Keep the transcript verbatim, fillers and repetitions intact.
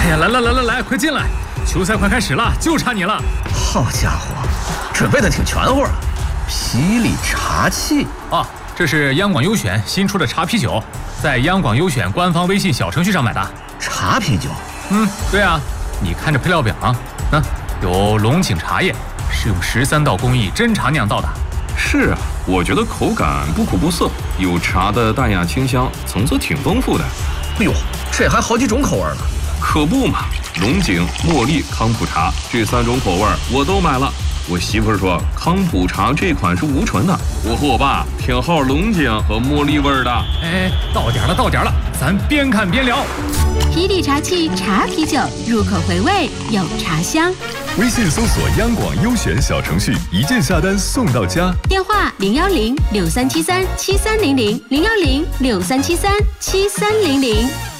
哎呀，来来来来来，快进来！球赛快开始了，就差你了。 好家伙，准备的挺全乎啊！霹雳茶器啊，这是央广优选新出的茶啤酒，在央广优选官方微信小程序上买的。 茶啤酒？ 嗯，对啊，你看这配料表啊，啊，有龙井茶叶，是用十三道工艺真茶酿造的。 是啊，我觉得口感不苦不涩，有茶的淡雅清香，层次挺丰富的。 哎呦，这还好几种口味呢。 可不嘛，龙井、茉莉、康普茶这三种口味我都买了。我媳妇说康普茶这款是无醇的，我和我爸偏好龙井和茉莉味的。 哎，到点了到点了，咱边看边聊。 霹雳茶器茶啤酒，入口回味有茶香。 微信搜索央广优选小程序，一键下单送到家。 电话零幺零六三七三七三零零零幺零六三七三七三零零。